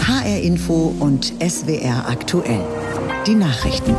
HR Info und SWR aktuell. Die Nachrichten.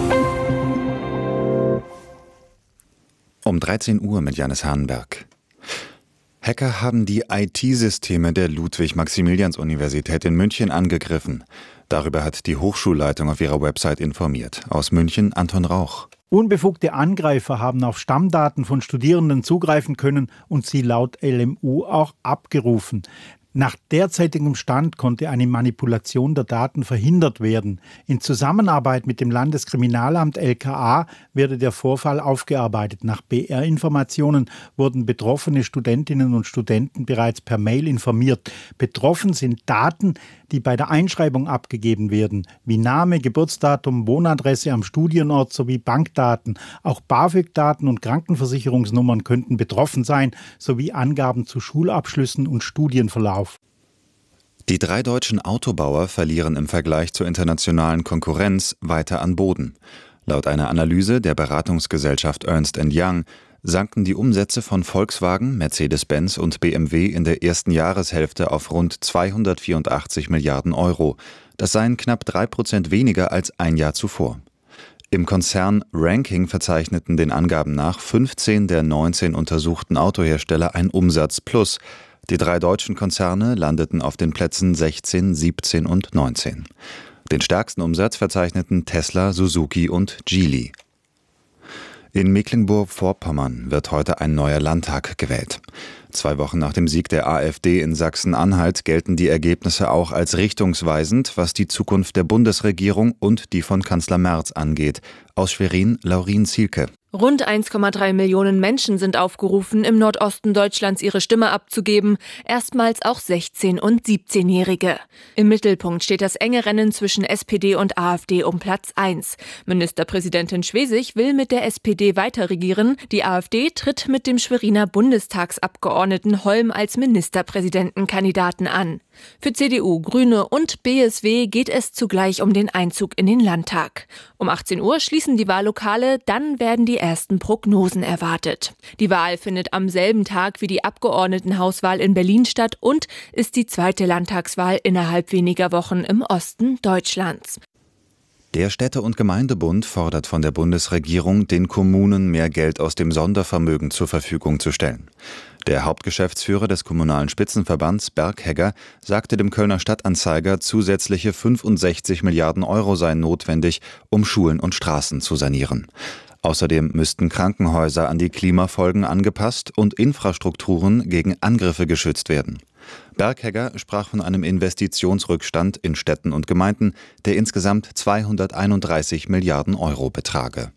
Um 13 Uhr mit Janis Hahnberg. Hacker haben die IT-Systeme der Ludwig-Maximilians-Universität in München angegriffen. Darüber hat die Hochschulleitung auf ihrer Website informiert. Aus München Anton Rauch. Unbefugte Angreifer haben auf Stammdaten von Studierenden zugreifen können und sie laut LMU auch abgerufen. Nach derzeitigem Stand konnte eine Manipulation der Daten verhindert werden. In Zusammenarbeit mit dem Landeskriminalamt LKA werde der Vorfall aufgearbeitet. Nach BR-Informationen wurden betroffene Studentinnen und Studenten bereits per Mail informiert. Betroffen sind Daten, die bei der Einschreibung abgegeben werden, wie Name, Geburtsdatum, Wohnadresse am Studienort sowie Bankdaten. Auch BAföG-Daten und Krankenversicherungsnummern könnten betroffen sein, sowie Angaben zu Schulabschlüssen und Studienverlauf. Die 3 deutschen Autobauer verlieren im Vergleich zur internationalen Konkurrenz weiter an Boden. Laut einer Analyse der Beratungsgesellschaft Ernst & Young sanken die Umsätze von Volkswagen, Mercedes-Benz und BMW in der ersten Jahreshälfte auf rund 284 Milliarden Euro. Das seien knapp 3% weniger als ein Jahr zuvor. Im Konzern Ranking verzeichneten den Angaben nach 15 der 19 untersuchten Autohersteller ein Umsatzplus. Die 3 deutschen Konzerne landeten auf den Plätzen 16, 17 und 19. Den stärksten Umsatz verzeichneten Tesla, Suzuki und Geely. In Mecklenburg-Vorpommern wird heute ein neuer Landtag gewählt. 2 Wochen nach dem Sieg der AfD in Sachsen-Anhalt gelten die Ergebnisse auch als richtungsweisend, was die Zukunft der Bundesregierung und die von Kanzler Merz angeht. Aus Schwerin, Laurin Zielke. Rund 1,3 Millionen Menschen sind aufgerufen, im Nordosten Deutschlands ihre Stimme abzugeben, erstmals auch 16- und 17-Jährige. Im Mittelpunkt steht das enge Rennen zwischen SPD und AfD um Platz 1. Ministerpräsidentin Schwesig will mit der SPD weiter regieren. Die AfD tritt mit dem Schweriner Bundestagsabgeordneten Holm als Ministerpräsidentenkandidaten an. Für CDU, Grüne und BSW geht es zugleich um den Einzug in den Landtag. Um 18 Uhr schließen die Wahllokale, dann werden die ersten Prognosen erwartet. Die Wahl findet am selben Tag wie die Abgeordnetenhauswahl in Berlin statt und ist die zweite Landtagswahl innerhalb weniger Wochen im Osten Deutschlands. Der Städte- und Gemeindebund fordert von der Bundesregierung, den Kommunen mehr Geld aus dem Sondervermögen zur Verfügung zu stellen. Der Hauptgeschäftsführer des Kommunalen Spitzenverbands, Berghegger, sagte dem Kölner Stadtanzeiger, zusätzliche 65 Milliarden Euro seien notwendig, um Schulen und Straßen zu sanieren. Außerdem müssten Krankenhäuser an die Klimafolgen angepasst und Infrastrukturen gegen Angriffe geschützt werden. Berghegger sprach von einem Investitionsrückstand in Städten und Gemeinden, der insgesamt 231 Milliarden Euro betrage.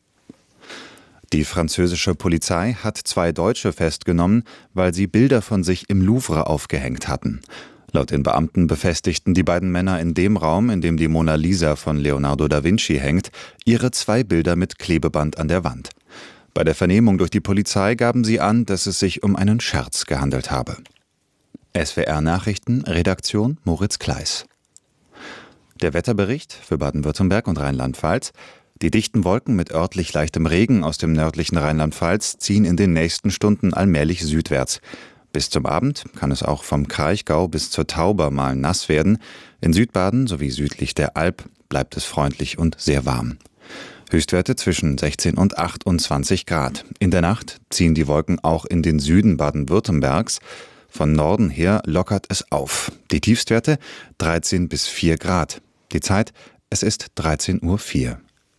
Die französische Polizei hat 2 Deutsche festgenommen, weil sie Bilder von sich im Louvre aufgehängt hatten. Laut den Beamten befestigten die beiden Männer in dem Raum, in dem die Mona Lisa von Leonardo da Vinci hängt, ihre 2 Bilder mit Klebeband an der Wand. Bei der Vernehmung durch die Polizei gaben sie an, dass es sich um einen Scherz gehandelt habe. SWR Nachrichten, Redaktion Moritz Kleis. Der Wetterbericht für Baden-Württemberg und Rheinland-Pfalz. Die dichten Wolken mit örtlich leichtem Regen aus dem nördlichen Rheinland-Pfalz ziehen in den nächsten Stunden allmählich südwärts. Bis zum Abend kann es auch vom Kraichgau bis zur Tauber mal nass werden. In Südbaden sowie südlich der Alp bleibt es freundlich und sehr warm. Höchstwerte zwischen 16 und 28 Grad. In der Nacht ziehen die Wolken auch in den Süden Baden-Württembergs. Von Norden her lockert es auf. Die Tiefstwerte 13 bis 4 Grad. Die Zeit, es ist 13:04 Uhr.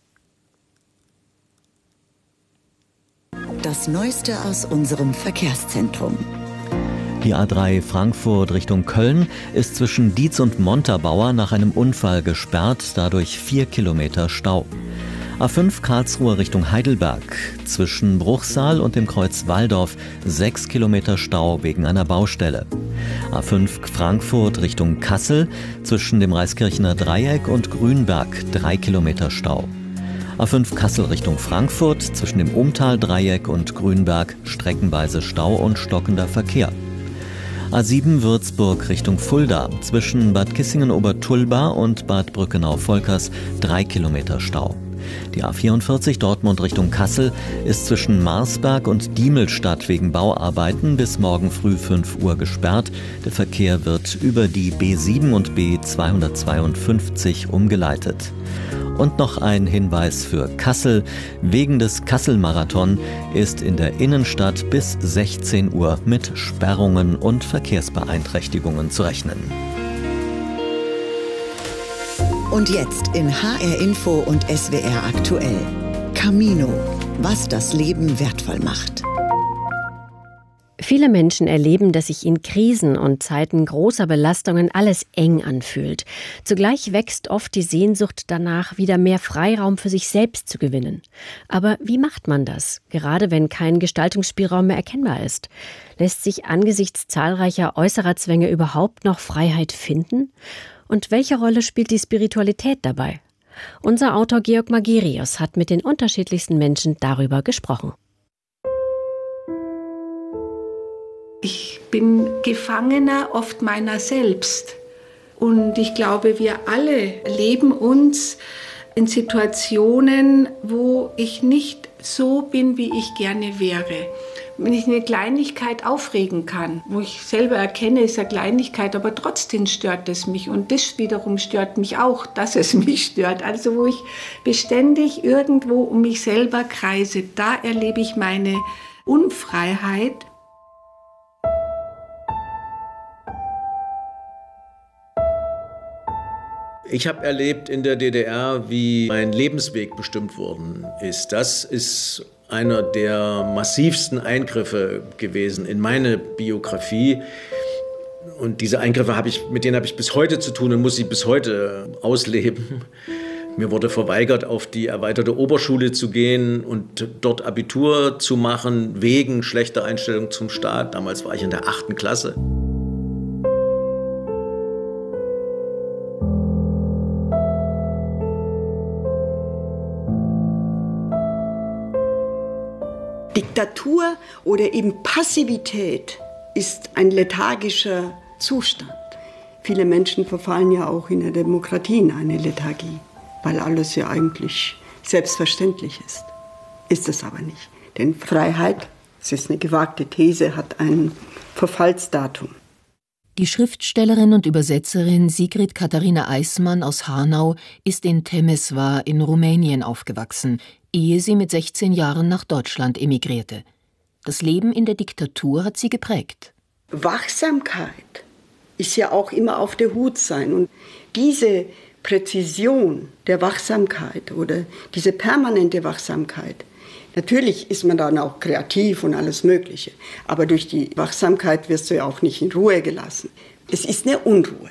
Das Neueste aus unserem Verkehrszentrum. Die A3 Frankfurt Richtung Köln ist zwischen Dietz und Montabaur nach einem Unfall gesperrt, dadurch 4 Kilometer Stau. A5 Karlsruhe Richtung Heidelberg, zwischen Bruchsal und dem Kreuz Walldorf 6 Kilometer Stau wegen einer Baustelle. A5 Frankfurt Richtung Kassel, zwischen dem Reiskirchener Dreieck und Grünberg 3 Kilometer Stau. A5 Kassel Richtung Frankfurt, zwischen dem Umtal-Dreieck und Grünberg streckenweise Stau und stockender Verkehr. A7 Würzburg Richtung Fulda, zwischen Bad Kissingen-Obertulba und Bad Brückenau-Volkers 3 Kilometer Stau. Die A44 Dortmund Richtung Kassel ist zwischen Marsberg und Diemelstadt wegen Bauarbeiten bis morgen früh 5 Uhr gesperrt. Der Verkehr wird über die B7 und B252 umgeleitet. Und noch ein Hinweis für Kassel. Wegen des Kassel-Marathon ist in der Innenstadt bis 16 Uhr mit Sperrungen und Verkehrsbeeinträchtigungen zu rechnen. Und jetzt in HR Info und SWR aktuell. Camino, was das Leben wertvoll macht. Viele Menschen erleben, dass sich in Krisen und Zeiten großer Belastungen alles eng anfühlt. Zugleich wächst oft die Sehnsucht danach, wieder mehr Freiraum für sich selbst zu gewinnen. Aber wie macht man das, gerade wenn kein Gestaltungsspielraum mehr erkennbar ist? Lässt sich angesichts zahlreicher äußerer Zwänge überhaupt noch Freiheit finden? Und welche Rolle spielt die Spiritualität dabei? Unser Autor Georg Magirius hat mit den unterschiedlichsten Menschen darüber gesprochen. Ich bin Gefangener oft meiner selbst. Und ich glaube, wir alle erleben uns in Situationen, wo ich nicht so bin, wie ich gerne wäre. Wenn ich eine Kleinigkeit aufregen kann, wo ich selber erkenne, ist eine Kleinigkeit, aber trotzdem stört es mich. Und das wiederum stört mich auch, dass es mich stört. Also wo ich beständig irgendwo um mich selber kreise, da erlebe ich meine Unfreiheit. Ich habe erlebt in der DDR, wie mein Lebensweg bestimmt worden ist. Das ist einer der massivsten Eingriffe gewesen in meine Biografie. Und diese Eingriffe mit denen habe ich bis heute zu tun und muss sie bis heute ausleben. Mir wurde verweigert, auf die erweiterte Oberschule zu gehen und dort Abitur zu machen, wegen schlechter Einstellung zum Staat. Damals war ich in der 8. Klasse. Diktatur oder eben Passivität ist ein lethargischer Zustand. Viele Menschen verfallen ja auch in der Demokratie in eine Lethargie, weil alles ja eigentlich selbstverständlich ist. Ist es aber nicht. Denn Freiheit, das ist eine gewagte These, hat ein Verfallsdatum. Die Schriftstellerin und Übersetzerin Sigrid Katharina Eismann aus Hanau ist in Temeswar in Rumänien aufgewachsen, ehe sie mit 16 Jahren nach Deutschland emigrierte. Das Leben in der Diktatur hat sie geprägt. Wachsamkeit ist ja auch immer auf der Hut sein. Und diese Präzision der Wachsamkeit oder diese permanente Wachsamkeit, natürlich ist man dann auch kreativ und alles Mögliche, aber durch die Wachsamkeit wirst du ja auch nicht in Ruhe gelassen. Es ist eine Unruhe.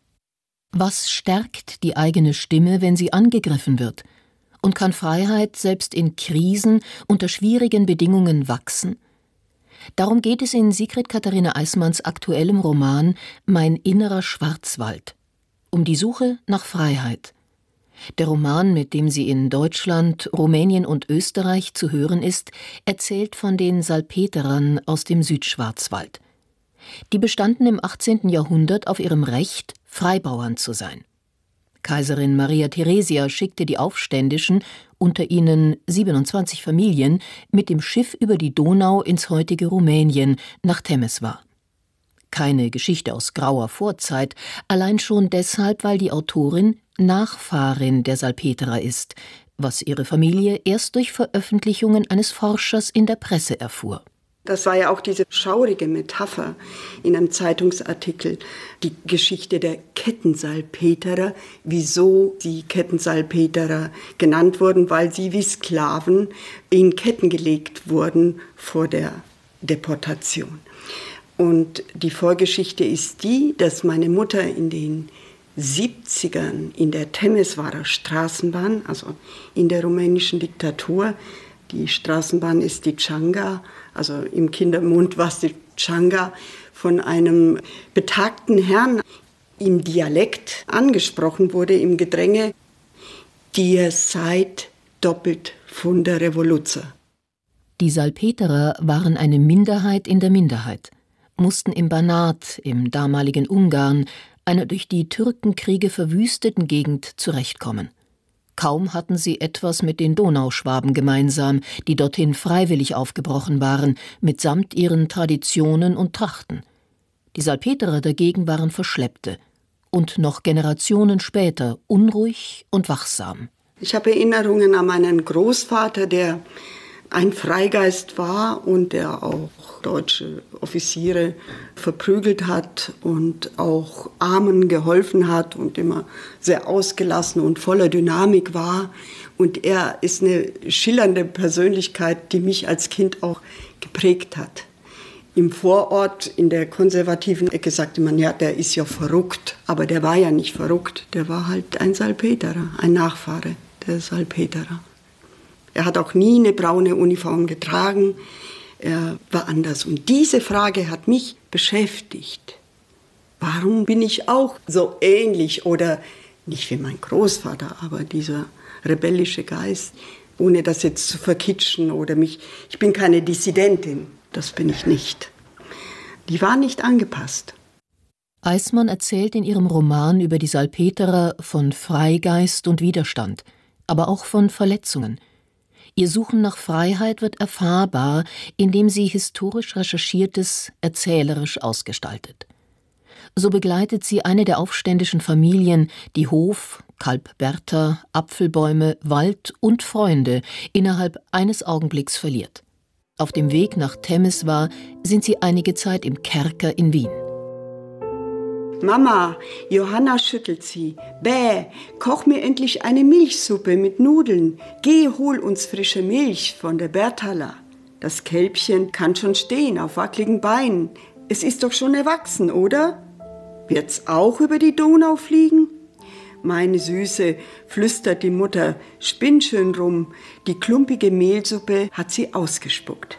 Was stärkt die eigene Stimme, wenn sie angegriffen wird? Und kann Freiheit selbst in Krisen unter schwierigen Bedingungen wachsen? Darum geht es in Sigrid Katharina Eismanns aktuellem Roman »Mein innerer Schwarzwald«, um die Suche nach Freiheit. Der Roman, mit dem sie in Deutschland, Rumänien und Österreich zu hören ist, erzählt von den Salpeterern aus dem Südschwarzwald. Die bestanden im 18. Jahrhundert auf ihrem Recht, Freibauern zu sein. Kaiserin Maria Theresia schickte die Aufständischen, unter ihnen 27 Familien, mit dem Schiff über die Donau ins heutige Rumänien nach Temeswar. Keine Geschichte aus grauer Vorzeit, allein schon deshalb, weil die Autorin Nachfahrin der Salpeterer ist, was ihre Familie erst durch Veröffentlichungen eines Forschers in der Presse erfuhr. Das war ja auch diese schaurige Metapher in einem Zeitungsartikel, die Geschichte der Kettensalpeterer, wieso die Kettensalpeterer genannt wurden, weil sie wie Sklaven in Ketten gelegt wurden vor der Deportation. Und die Vorgeschichte ist die, dass meine Mutter in den 70ern in der Temeswarer Straßenbahn, also in der rumänischen Diktatur, die Straßenbahn ist die Changa, also im Kindermund war es die Changa, von einem betagten Herrn im Dialekt angesprochen wurde, im Gedränge, ihr seid doppelt von der Revolution. Die Salpeterer waren eine Minderheit in der Minderheit, mussten im Banat, im damaligen Ungarn, einer durch die Türkenkriege verwüsteten Gegend zurechtkommen. Kaum hatten sie etwas mit den Donauschwaben gemeinsam, die dorthin freiwillig aufgebrochen waren, mitsamt ihren Traditionen und Trachten. Die Salpeterer dagegen waren Verschleppte und noch Generationen später unruhig und wachsam. Ich habe Erinnerungen an meinen Großvater, der ein Freigeist war und der auch deutsche Offiziere verprügelt hat und auch Armen geholfen hat und immer sehr ausgelassen und voller Dynamik war. Und er ist eine schillernde Persönlichkeit, die mich als Kind auch geprägt hat. Im Vorort, in der konservativen Ecke, sagte man, ja, der ist ja verrückt. Aber der war ja nicht verrückt, der war halt ein Salpeterer, ein Nachfahre der Salpeterer. Er hat auch nie eine braune Uniform getragen. Er war anders. Und diese Frage hat mich beschäftigt. Warum bin ich auch so ähnlich oder nicht wie mein Großvater, aber dieser rebellische Geist, ohne das jetzt zu verkitschen oder mich. Ich bin keine Dissidentin, das bin ich nicht. Die war nicht angepasst. Eismann erzählt in ihrem Roman über die Salpeterer von Freigeist und Widerstand, aber auch von Verletzungen. Ihr Suchen nach Freiheit wird erfahrbar, indem sie historisch Recherchiertes erzählerisch ausgestaltet. So begleitet sie eine der aufständischen Familien, die Hof, Kalb Bertha, Apfelbäume, Wald und Freunde innerhalb eines Augenblicks verliert. Auf dem Weg nach Temeswar sind sie einige Zeit im Kerker in Wien. Mama, Johanna schüttelt sie. Bäh, koch mir endlich eine Milchsuppe mit Nudeln. Geh, hol uns frische Milch von der Berthala. Das Kälbchen kann schon stehen auf wackeligen Beinen. Es ist doch schon erwachsen, oder? Wird's auch über die Donau fliegen? Meine Süße, flüstert die Mutter, spinn schön rum. Die klumpige Mehlsuppe hat sie ausgespuckt.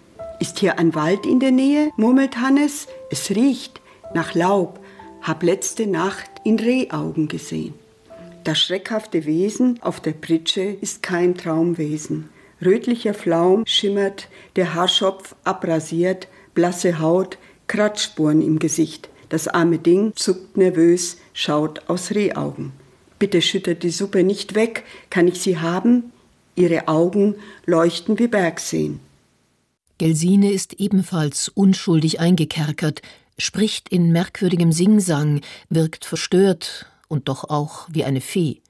Ist hier ein Wald in der Nähe, murmelt Hannes. Es riecht nach Laub. Hab letzte Nacht in Rehaugen gesehen. Das schreckhafte Wesen auf der Pritsche ist kein Traumwesen. Rötlicher Flaum schimmert, der Haarschopf abrasiert, blasse Haut, Kratzspuren im Gesicht. Das arme Ding zuckt nervös, schaut aus Rehaugen. Bitte schüttet die Suppe nicht weg, kann ich sie haben? Ihre Augen leuchten wie Bergseen. Gelsine ist ebenfalls unschuldig eingekerkert, spricht in merkwürdigem Singsang, wirkt verstört und doch auch wie eine Fee.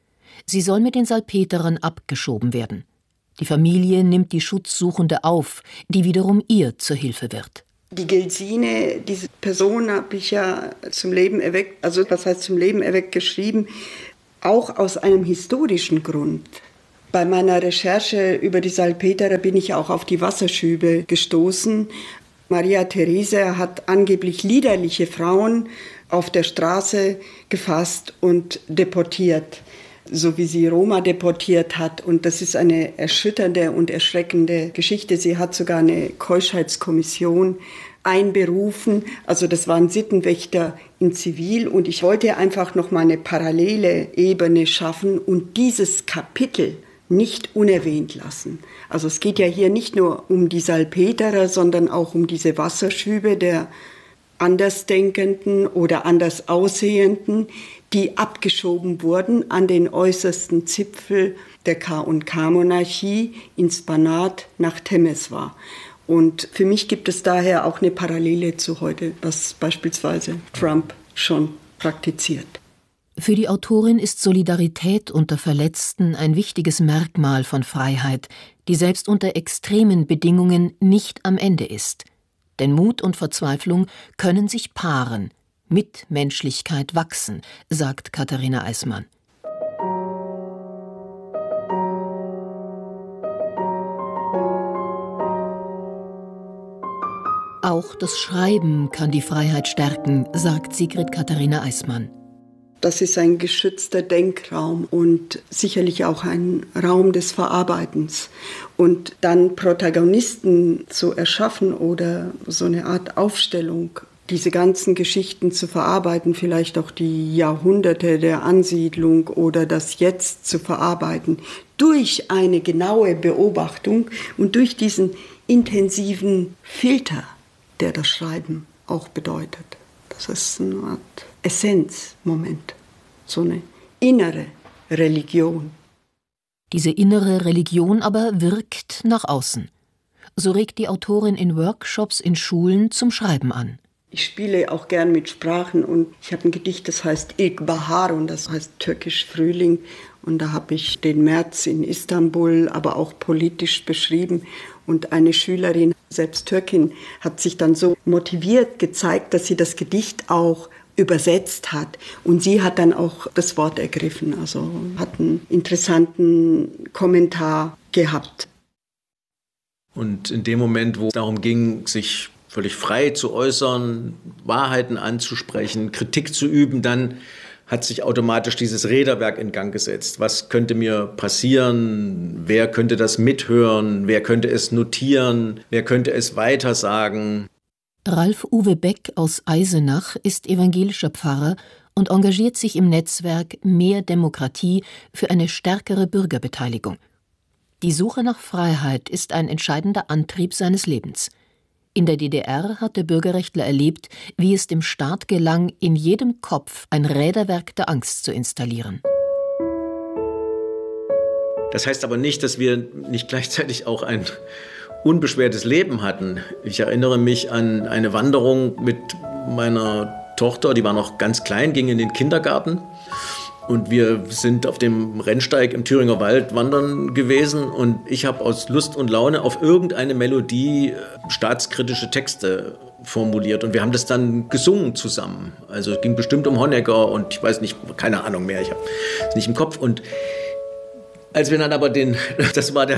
Sie soll mit den Salpeterern abgeschoben werden. Die Familie nimmt die Schutzsuchende auf, die wiederum ihr zur Hilfe wird. Die Gelsine, diese Person habe ich ja zum Leben erweckt, also was heißt zum Leben erweckt geschrieben, auch aus einem historischen Grund. Bei meiner Recherche über die Salpeterer bin ich auch auf die Wasserschübe gestoßen. Maria Therese hat angeblich liederliche Frauen auf der Straße gefasst und deportiert, so wie sie Roma deportiert hat. Und das ist eine erschütternde und erschreckende Geschichte. Sie hat sogar eine Keuschheitskommission einberufen. Also das waren Sittenwächter in Zivil. Und ich wollte einfach noch mal eine parallele Ebene schaffen und dieses Kapitel nicht unerwähnt lassen. Also es geht ja hier nicht nur um die Salpeterer, sondern auch um diese Wasserschübe der Andersdenkenden oder anders Aussehenden, die abgeschoben wurden an den äußersten Zipfel der K&K-Monarchie ins Banat nach Temeswar. Und für mich gibt es daher auch eine Parallele zu heute, was beispielsweise Trump schon praktiziert. Für die Autorin ist Solidarität unter Verletzten ein wichtiges Merkmal von Freiheit, die selbst unter extremen Bedingungen nicht am Ende ist. Denn Mut und Verzweiflung können sich paaren, mit Menschlichkeit wachsen, sagt Katharina Eismann. Auch das Schreiben kann die Freiheit stärken, sagt Sigrid Katharina Eismann. Das ist ein geschützter Denkraum und sicherlich auch ein Raum des Verarbeitens. Und dann Protagonisten zu erschaffen oder so eine Art Aufstellung, diese ganzen Geschichten zu verarbeiten, vielleicht auch die Jahrhunderte der Ansiedlung oder das Jetzt zu verarbeiten, durch eine genaue Beobachtung und durch diesen intensiven Filter, der das Schreiben auch bedeutet. Das ist eine Art Essenzmoment, so eine innere Religion, Diese innere Religion aber wirkt nach außen. So regt die Autorin in Workshops in Schulen zum Schreiben an. Ich spiele auch gern mit Sprachen und ich habe ein Gedicht, das heißt Ilkbahar und das heißt türkisch Frühling. Und da habe ich den März in Istanbul, aber auch politisch beschrieben. Und eine Schülerin, selbst Türkin, hat sich dann so motiviert gezeigt, dass sie das Gedicht auch übersetzt hat. Und sie hat dann auch das Wort ergriffen, also hat einen interessanten Kommentar gehabt. Und in dem Moment, wo es darum ging, sich völlig frei zu äußern, Wahrheiten anzusprechen, Kritik zu üben, dann hat sich automatisch dieses Räderwerk in Gang gesetzt. Was könnte mir passieren? Wer könnte das mithören? Wer könnte es notieren? Wer könnte es weitersagen? Ralf-Uwe Beck aus Eisenach ist evangelischer Pfarrer und engagiert sich im Netzwerk Mehr Demokratie für eine stärkere Bürgerbeteiligung. Die Suche nach Freiheit ist ein entscheidender Antrieb seines Lebens. In der DDR hat der Bürgerrechtler erlebt, wie es dem Staat gelang, in jedem Kopf ein Räderwerk der Angst zu installieren. Das heißt aber nicht, dass wir nicht gleichzeitig auch ein unbeschwertes Leben hatten. Ich erinnere mich an eine Wanderung mit meiner Tochter, die war noch ganz klein, ging in den Kindergarten. Und wir sind auf dem Rennsteig im Thüringer Wald wandern gewesen und ich habe aus Lust und Laune auf irgendeine Melodie staatskritische Texte formuliert und wir haben das dann gesungen zusammen. Also es ging bestimmt um Honecker und ich weiß nicht, keine Ahnung mehr, ich habe es nicht im Kopf. Und als wir dann aber das war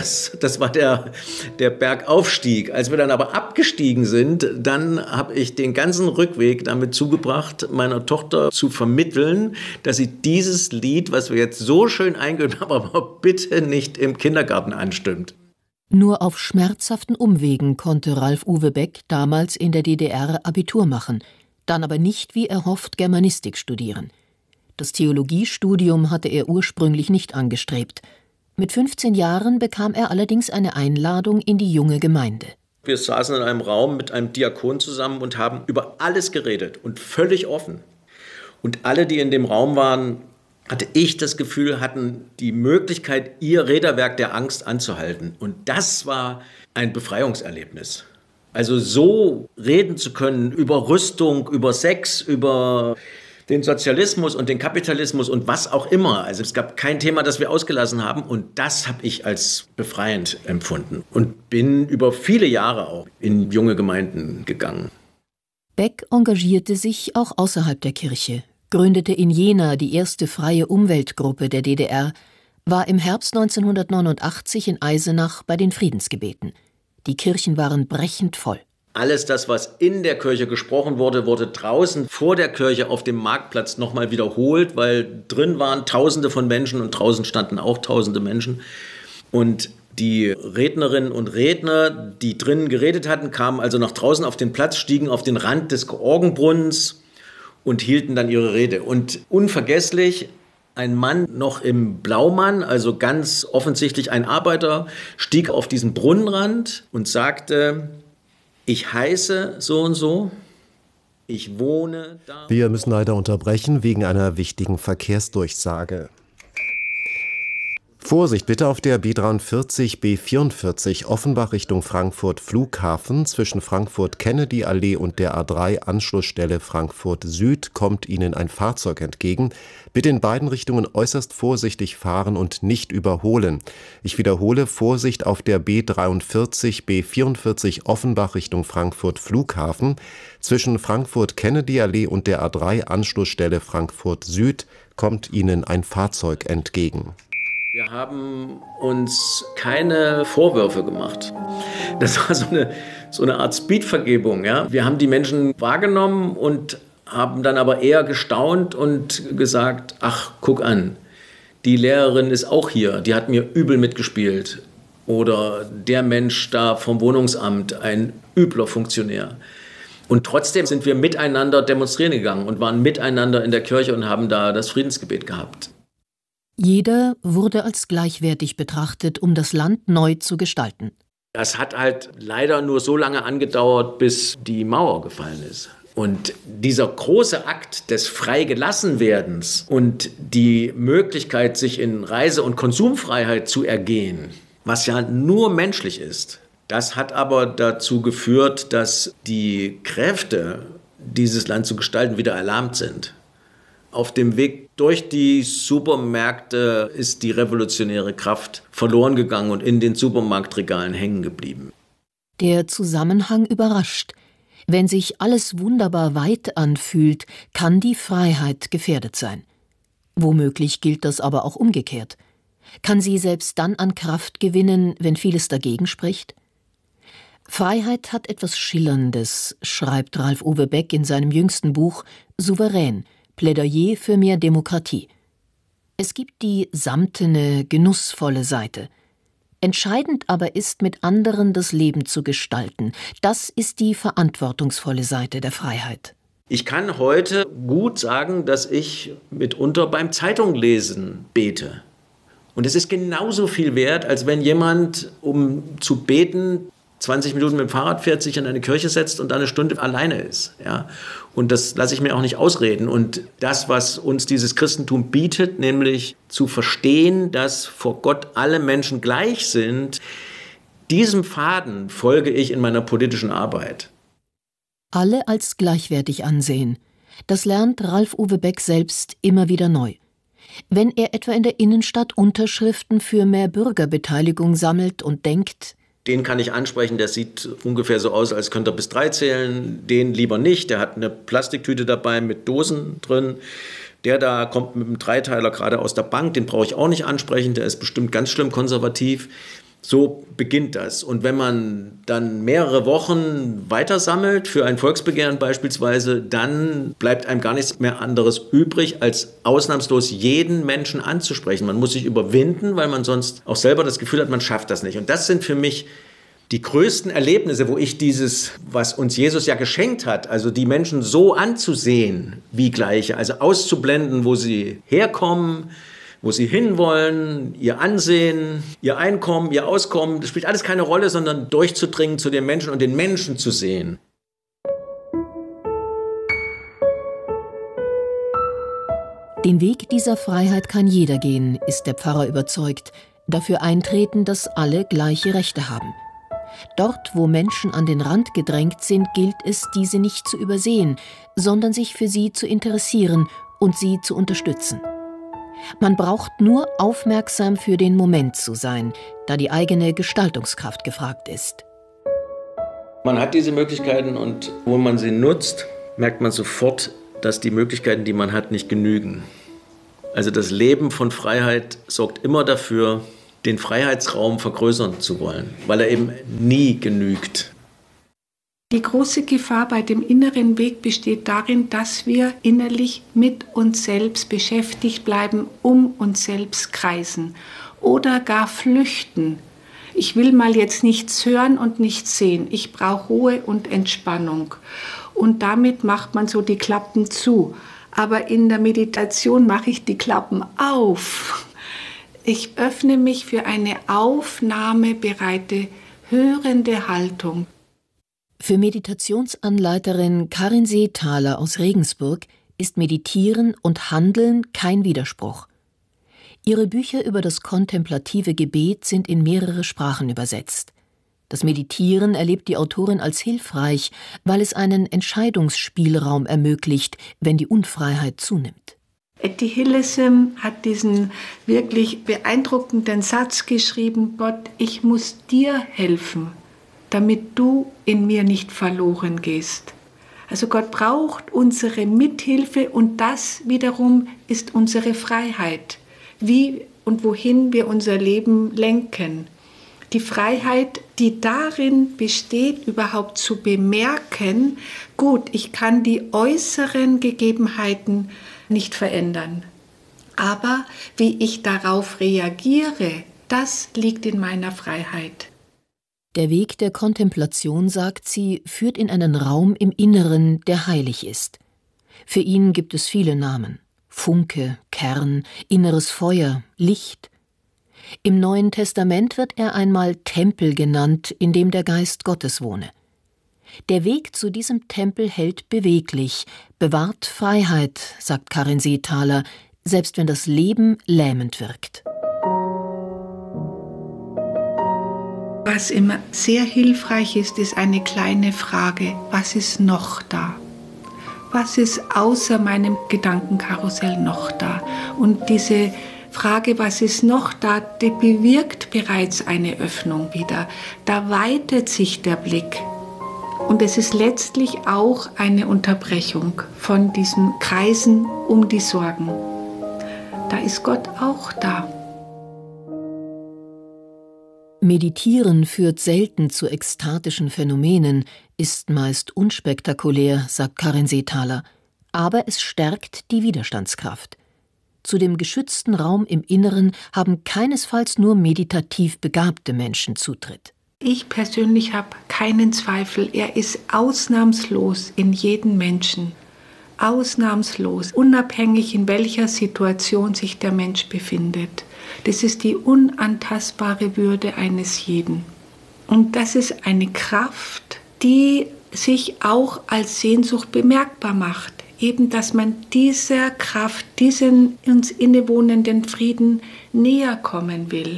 der Bergaufstieg. Als wir dann aber abgestiegen sind, dann habe ich den ganzen Rückweg damit zugebracht, meiner Tochter zu vermitteln, dass sie dieses Lied, was wir jetzt so schön eingeübt haben, aber bitte nicht im Kindergarten anstimmt. Nur auf schmerzhaften Umwegen konnte Ralf-Uwe Beck damals in der DDR Abitur machen, dann aber nicht wie erhofft Germanistik studieren. Das Theologiestudium hatte er ursprünglich nicht angestrebt. Mit 15 Jahren bekam er allerdings eine Einladung in die junge Gemeinde. Wir saßen in einem Raum mit einem Diakon zusammen und haben über alles geredet und völlig offen. Und alle, die in dem Raum waren, hatte ich das Gefühl, hatten die Möglichkeit, ihr Räderwerk der Angst anzuhalten. Und das war ein Befreiungserlebnis. Also so reden zu können über Rüstung, über Sex, über den Sozialismus und den Kapitalismus und was auch immer. Also es gab kein Thema, das wir ausgelassen haben und das habe ich als befreiend empfunden und bin über viele Jahre auch in junge Gemeinden gegangen. Beck engagierte sich auch außerhalb der Kirche, gründete in Jena die erste freie Umweltgruppe der DDR, war im Herbst 1989 in Eisenach bei den Friedensgebeten. Die Kirchen waren brechend voll. Alles das, was in der Kirche gesprochen wurde, wurde draußen vor der Kirche auf dem Marktplatz nochmal wiederholt, weil drin waren Tausende von Menschen und draußen standen auch Tausende Menschen. Und die Rednerinnen und Redner, die drinnen geredet hatten, kamen also nach draußen auf den Platz, stiegen auf den Rand des Orgenbrunnens und hielten dann ihre Rede. Und unvergesslich, ein Mann noch im Blaumann, also ganz offensichtlich ein Arbeiter, stieg auf diesen Brunnenrand und sagte: Ich heiße so und so, ich wohne da. Wir müssen leider unterbrechen wegen einer wichtigen Verkehrsdurchsage. Vorsicht bitte auf der B43, B44 Offenbach Richtung Frankfurt Flughafen. Zwischen Frankfurt-Kennedy-Allee und der A3 Anschlussstelle Frankfurt Süd kommt Ihnen ein Fahrzeug entgegen. Bitte in beiden Richtungen äußerst vorsichtig fahren und nicht überholen. Ich wiederhole, Vorsicht auf der B43, B44 Offenbach Richtung Frankfurt Flughafen. Zwischen Frankfurt-Kennedy-Allee und der A3 Anschlussstelle Frankfurt Süd kommt Ihnen ein Fahrzeug entgegen. Wir haben uns keine Vorwürfe gemacht. Das war so eine Art Speedvergebung. Ja? Wir haben die Menschen wahrgenommen und haben dann aber eher gestaunt und gesagt: Ach, guck an, die Lehrerin ist auch hier, die hat mir übel mitgespielt. Oder der Mensch da vom Wohnungsamt, ein übler Funktionär. Und trotzdem sind wir miteinander demonstrieren gegangen und waren miteinander in der Kirche und haben da das Friedensgebet gehabt. Jeder wurde als gleichwertig betrachtet, um das Land neu zu gestalten. Das hat halt leider nur so lange angedauert, bis die Mauer gefallen ist. Und dieser große Akt des Freigelassenwerdens und die Möglichkeit, sich in Reise- und Konsumfreiheit zu ergehen, was ja nur menschlich ist, das hat aber dazu geführt, dass die Kräfte, dieses Land zu gestalten, wieder erlahmt sind. Auf dem Weg durch die Supermärkte ist die revolutionäre Kraft verloren gegangen und in den Supermarktregalen hängen geblieben. Der Zusammenhang überrascht. Wenn sich alles wunderbar weit anfühlt, kann die Freiheit gefährdet sein. Womöglich gilt das aber auch umgekehrt. Kann sie selbst dann an Kraft gewinnen, wenn vieles dagegen spricht? Freiheit hat etwas Schillerndes, schreibt Ralf Uwe Beck in seinem jüngsten Buch »Souverän – Plädoyer für mehr Demokratie«. Es gibt die samtene, genussvolle Seite. Entscheidend aber ist, mit anderen das Leben zu gestalten. Das ist die verantwortungsvolle Seite der Freiheit. Ich kann heute gut sagen, dass ich mitunter beim Zeitunglesen bete. Und es ist genauso viel wert, als wenn jemand, um zu beten, 20 Minuten mit dem Fahrrad fährt, sich in eine Kirche setzt und dann eine Stunde alleine ist. Ja? Und das lasse ich mir auch nicht ausreden. Und das, was uns dieses Christentum bietet, nämlich zu verstehen, dass vor Gott alle Menschen gleich sind, diesem Faden folge ich in meiner politischen Arbeit. Alle als gleichwertig ansehen. Das lernt Ralf Uwe Beck selbst immer wieder neu. Wenn er etwa in der Innenstadt Unterschriften für mehr Bürgerbeteiligung sammelt und denkt, den kann ich ansprechen, der sieht ungefähr so aus, als könnte er bis 3 zählen. Den lieber nicht, der hat eine Plastiktüte dabei mit Dosen drin. Der da kommt mit einem Dreiteiler gerade aus der Bank, den brauche ich auch nicht ansprechen, der ist bestimmt ganz schlimm konservativ. So beginnt das. Und wenn man dann mehrere Wochen weiter sammelt, für ein Volksbegehren beispielsweise, dann bleibt einem gar nichts mehr anderes übrig, als ausnahmslos jeden Menschen anzusprechen. Man muss sich überwinden, weil man sonst auch selber das Gefühl hat, man schafft das nicht. Und das sind für mich die größten Erlebnisse, wo ich dieses, was uns Jesus ja geschenkt hat, also die Menschen so anzusehen wie Gleiche, also auszublenden, wo sie herkommen, wo sie hinwollen, ihr Ansehen, ihr Einkommen, ihr Auskommen, das spielt alles keine Rolle, sondern durchzudringen zu den Menschen und den Menschen zu sehen. Den Weg dieser Freiheit kann jeder gehen, ist der Pfarrer überzeugt, dafür eintreten, dass alle gleiche Rechte haben. Dort, wo Menschen an den Rand gedrängt sind, gilt es, diese nicht zu übersehen, sondern sich für sie zu interessieren und sie zu unterstützen. Man braucht nur aufmerksam für den Moment zu sein, da die eigene Gestaltungskraft gefragt ist. Man hat diese Möglichkeiten und wo man sie nutzt, merkt man sofort, dass die Möglichkeiten, die man hat, nicht genügen. Also das Leben von Freiheit sorgt immer dafür, den Freiheitsraum vergrößern zu wollen, weil er eben nie genügt. Die große Gefahr bei dem inneren Weg besteht darin, dass wir innerlich mit uns selbst beschäftigt bleiben, um uns selbst kreisen oder gar flüchten. Ich will mal jetzt nichts hören und nichts sehen. Ich brauche Ruhe und Entspannung. Und damit macht man so die Klappen zu. Aber in der Meditation mache ich die Klappen auf. Ich öffne mich für eine aufnahmebereite, hörende Haltung. Für Meditationsanleiterin Karin Seethaler aus Regensburg ist Meditieren und Handeln kein Widerspruch. Ihre Bücher über das kontemplative Gebet sind in mehrere Sprachen übersetzt. Das Meditieren erlebt die Autorin als hilfreich, weil es einen Entscheidungsspielraum ermöglicht, wenn die Unfreiheit zunimmt. Etty Hillesum hat diesen wirklich beeindruckenden Satz geschrieben: Gott, ich muss dir helfen, damit du in mir nicht verloren gehst. Also Gott braucht unsere Mithilfe und das wiederum ist unsere Freiheit. Wie und wohin wir unser Leben lenken. Die Freiheit, die darin besteht, überhaupt zu bemerken, gut, ich kann die äußeren Gegebenheiten nicht verändern. Aber wie ich darauf reagiere, das liegt in meiner Freiheit. Der Weg der Kontemplation, sagt sie, führt in einen Raum im Inneren, der heilig ist. Für ihn gibt es viele Namen: Funke, Kern, inneres Feuer, Licht. Im Neuen Testament wird er einmal Tempel genannt, in dem der Geist Gottes wohne. Der Weg zu diesem Tempel hält beweglich, bewahrt Freiheit, sagt Karin Seethaler, selbst wenn das Leben lähmend wirkt. Was immer sehr hilfreich ist, ist eine kleine Frage: Was ist noch da? Was ist außer meinem Gedankenkarussell noch da? Und diese Frage, was ist noch da, die bewirkt bereits eine Öffnung wieder. Da weitet sich der Blick. Und es ist letztlich auch eine Unterbrechung von diesen Kreisen um die Sorgen. Da ist Gott auch da. Meditieren führt selten zu ekstatischen Phänomenen, ist meist unspektakulär, sagt Karin Seethaler. Aber es stärkt die Widerstandskraft. Zu dem geschützten Raum im Inneren haben keinesfalls nur meditativ begabte Menschen Zutritt. Ich persönlich habe keinen Zweifel, er ist ausnahmslos in jedem Menschen. Ausnahmslos, unabhängig in welcher Situation sich der Mensch befindet. Das ist die unantastbare Würde eines jeden. Und das ist eine Kraft, die sich auch als Sehnsucht bemerkbar macht. Eben, dass man dieser Kraft, diesen uns innewohnenden Frieden näher kommen will.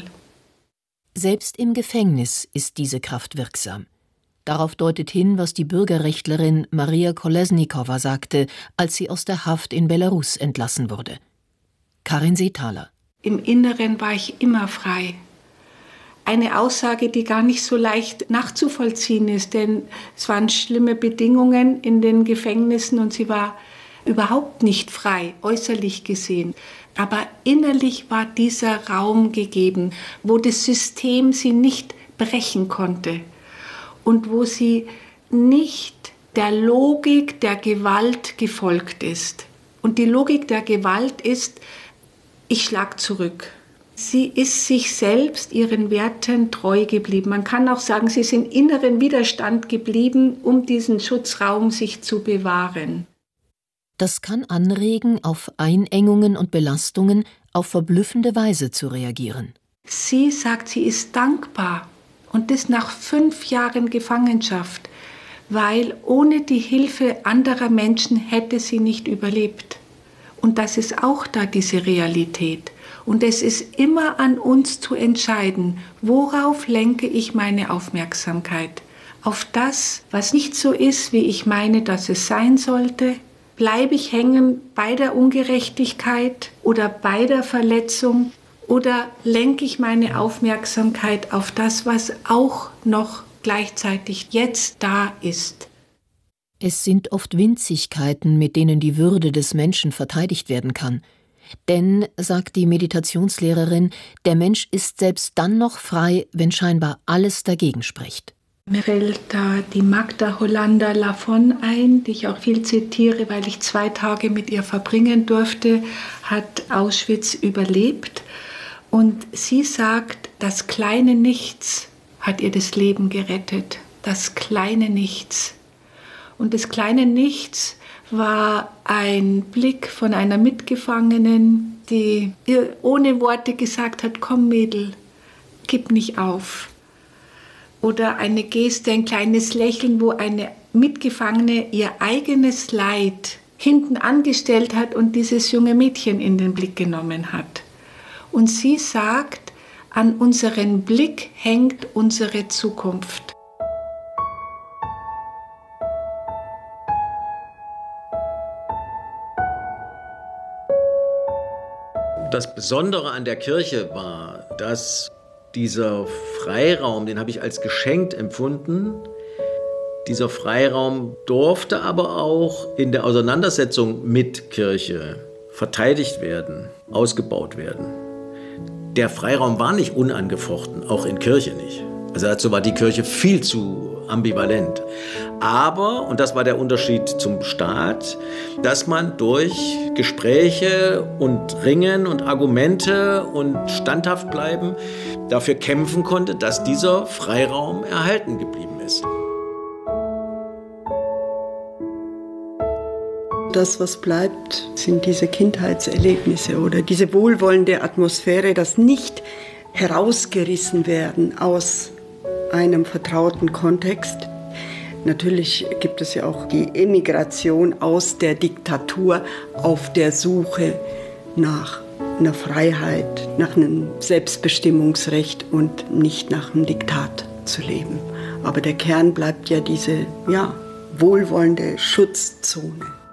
Selbst im Gefängnis ist diese Kraft wirksam. Darauf deutet hin, was die Bürgerrechtlerin Maria Kolesnikowa sagte, als sie aus der Haft in Belarus entlassen wurde. Karin Seethaler. Im Inneren war ich immer frei. Eine Aussage, die gar nicht so leicht nachzuvollziehen ist, denn es waren schlimme Bedingungen in den Gefängnissen und sie war überhaupt nicht frei, äußerlich gesehen. Aber innerlich war dieser Raum gegeben, wo das System sie nicht brechen konnte und wo sie nicht der Logik der Gewalt gefolgt ist. Und die Logik der Gewalt ist: Ich schlag zurück. Sie ist sich selbst, ihren Werten treu geblieben. Man kann auch sagen, sie ist im inneren Widerstand geblieben, um diesen Schutzraum sich zu bewahren. Das kann anregen, auf Einengungen und Belastungen auf verblüffende Weise zu reagieren. Sie sagt, sie ist dankbar, und das nach 5 Jahren Gefangenschaft, weil ohne die Hilfe anderer Menschen hätte sie nicht überlebt. Und das ist auch da, diese Realität. Und es ist immer an uns zu entscheiden, worauf lenke ich meine Aufmerksamkeit? Auf das, was nicht so ist, wie ich meine, dass es sein sollte? Bleibe ich hängen bei der Ungerechtigkeit oder bei der Verletzung? Oder lenke ich meine Aufmerksamkeit auf das, was auch noch gleichzeitig jetzt da ist? Es sind oft Winzigkeiten, mit denen die Würde des Menschen verteidigt werden kann. Denn, sagt die Meditationslehrerin, der Mensch ist selbst dann noch frei, wenn scheinbar alles dagegen spricht. Mir fällt da die Magda Hollander-Lafon ein, die ich auch viel zitiere, weil ich 2 Tage mit ihr verbringen durfte, hat Auschwitz überlebt. Und sie sagt, das kleine Nichts hat ihr das Leben gerettet. Das kleine Nichts. Und das kleine Nichts war ein Blick von einer Mitgefangenen, die ihr ohne Worte gesagt hat: Komm Mädel, gib nicht auf. Oder eine Geste, ein kleines Lächeln, wo eine Mitgefangene ihr eigenes Leid hinten angestellt hat und dieses junge Mädchen in den Blick genommen hat. Und sie sagt, an unseren Blick hängt unsere Zukunft. Das Besondere an der Kirche war, dass dieser Freiraum, den habe ich als geschenkt empfunden. Dieser Freiraum durfte aber auch in der Auseinandersetzung mit Kirche verteidigt werden, ausgebaut werden. Der Freiraum war nicht unangefochten, auch in Kirche nicht. Also dazu war die Kirche viel zu ambivalent. Aber, und das war der Unterschied zum Staat, dass man durch Gespräche und Ringen und Argumente und standhaft bleiben dafür kämpfen konnte, dass dieser Freiraum erhalten geblieben ist. Das, was bleibt, sind diese Kindheitserlebnisse oder diese wohlwollende Atmosphäre, das nicht herausgerissen werden aus einem vertrauten Kontext. Natürlich gibt es ja auch die Emigration aus der Diktatur auf der Suche nach einer Freiheit, nach einem Selbstbestimmungsrecht und nicht nach einem Diktat zu leben. Aber der Kern bleibt ja diese wohlwollende Schutzzone.